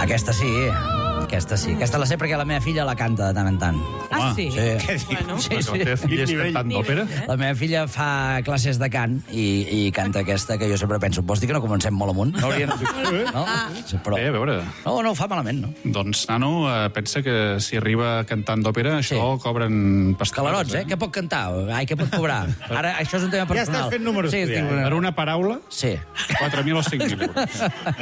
Aquesta sí. Aquesta la sé perquè la meva filla la canta de tant en tant. Ah, sí? Què dius? Bueno. Sí. La teva filla és cantant d'òpera? La meva filla fa classes de cant i canta aquesta, que jo sempre penso, vols dir que no comencem molt amunt? No haurien... No? Sí, però... Bé, a veure. No ho fa malament, no? Doncs, nano, pensa que si arriba cantant d'òpera, això cobren Calarons, eh? Què pot cantar? Ai, què pot cobrar? Ara, això és un tema personal. estàs fent números, Sí, tu, ja. Per una paraula, Sí. 4.000 o 5.000 euros.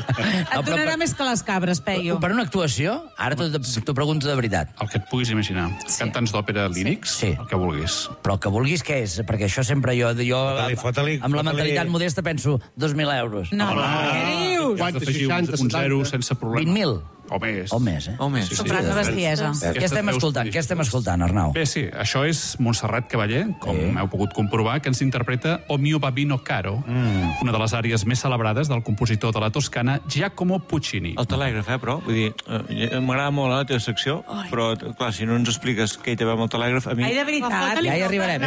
Et donarà més que les cabres, Peyu. Per una actuació, ara t'ho pregunto de veritat. El que et puguis imaginar. Cantants d'òpera lírics, Sí. el que vulguis. Però el que vulguis, què és? Perquè això sempre jo Fota-li. amb la mentalitat modesta penso 2.000 euros. No, què dius? Has d'afegir un 0 sense problema. 20.000? O més. O més, eh? O més. Sí, sí. Comprant una bestiesa. Què estem escoltant, Arnau? Bé, sí, això és Montserrat Caballé, com heu pogut comprovar, que ens interpreta O mio babino caro, una de les àrees més celebrades del compositor de la Toscana, Giacomo Puccini. El telègraf, però, vull dir, m'agrada molt la teva secció, però, clar, si no ens expliques què hi té a veure amb el telègraf, a mi... Ai, de veritat. Ja hi arribarem.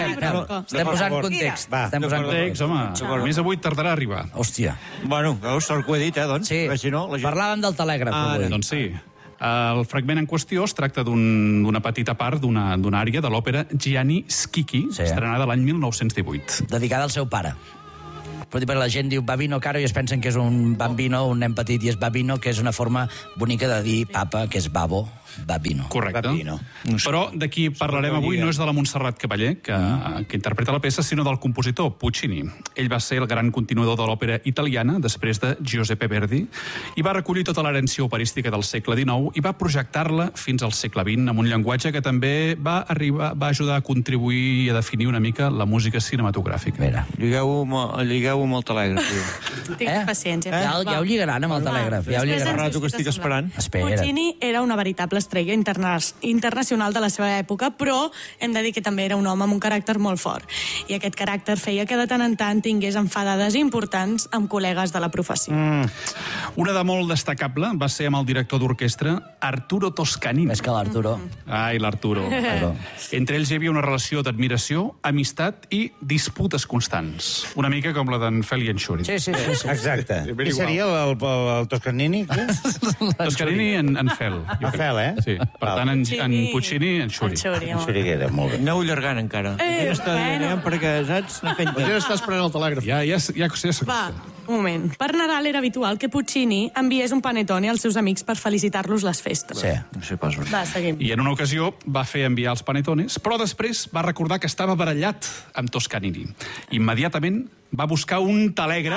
Estem posant context. Va, Estem posant Context, home, més avui tardarà a arribar. Hòstia. Bueno, veus, sort que ho he dit, doncs. Sí, Si no, la gent... parlàvem del telègraf avui. Doncs sí. El fragment en qüestió es tracta d'una petita part d'una àrea de l'òpera Gianni Schicchi, estrenada l'any 1918. Dedicada al seu pare. Però dir, la gent diu babino caro i es pensen que és un bambino, un nen petit, i és babino, que és una forma bonica de dir papa, que és babo, babino. Correcte. Babino. Però de qui parlarem avui no és de la Montserrat Caballé, que interpreta la peça, sinó del compositor Puccini. Ell va ser el gran continuador de l'òpera italiana, després de Giuseppe Verdi, i va recollir tota l'herència operística del segle XIX i va projectar-la fins al segle XX amb un llenguatge que també va ajudar a contribuir i a definir una mica la música cinematogràfica. Mira. Lligueu amb el telègraf, tio. Tinc paciència. Ja ho lligaran amb el telègraf. Ja ho lligaran. Rato que estic esperant. Espera. Puccini era una veritable estrella internacional de la seva època, però hem de dir que també era un home amb un caràcter molt fort. I aquest caràcter feia que de tant en tant tingués enfadades importants amb col·legues de la professió. Una de molt destacable va ser amb el director d'orquestra Arturo Toscanini. Més que l'Arturo. Ai, l'Arturo. Entre ells hi havia una relació d'admiració, amistat i disputes constants. Una mica com la d'en Feli i en Xuri. Sí. Exacte. Qui seria el Toscanini? Toscanini en Fel. A Fel, eh? Sí. Per tant, en Puccini, en Xuri. Xuriguera, molt bé. Aneu allargant encara. Ja està allargant perquè, saps? Ja està esperant el telègraf. Ja Va, un moment. Per Nadal era habitual que Puccini enviés un panettone als seus amics per felicitar-los les festes. Sí. No sé pas. Va, seguim. I en una ocasió va fer enviar els panetones, però després va recordar que estava barallat amb Toscanini. Immediatament va buscar un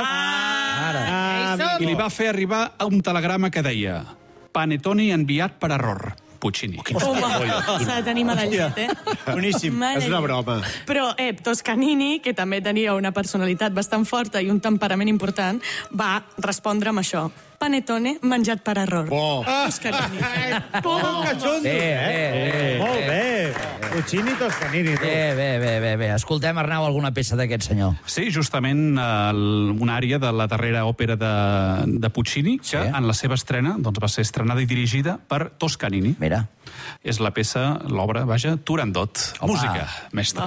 telègraf i li va fer arribar un telegrama que deia: Panettone enviat per error. Puccini. Home, s'ha de tenir medallet, eh? Boníssim. És una broma. Però Toscanini, que també tenia una personalitat bastant forta i un temperament important, va respondre amb això: panettone menjat per error. Toscanini. Bé. Molt bé. Puccini, Toscanini. Bé. Escoltem, Arnau, alguna peça d'aquest senyor. Sí, justament una àrea de la darrera òpera de Puccini, que en la seva estrena va ser estrenada i dirigida per Toscanini. Mira. És la peça, l'obra, vaja, Turandot. Home. Música, mestre.